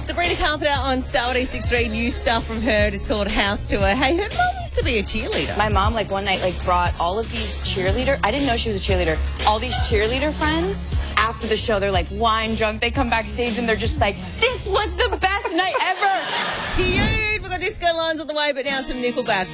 Sabrina Carpenter on Star 106.3. New stuff from her. It's called House Tour. Hey, her mum used to be a cheerleader. My mom, one night, brought all of these I didn't know she was a cheerleader. All these cheerleader friends, after the show, they're wine drunk. They come backstage and they're just this was the best night ever. Cute. We've got Disco Lines on the way, but now some Nickelback.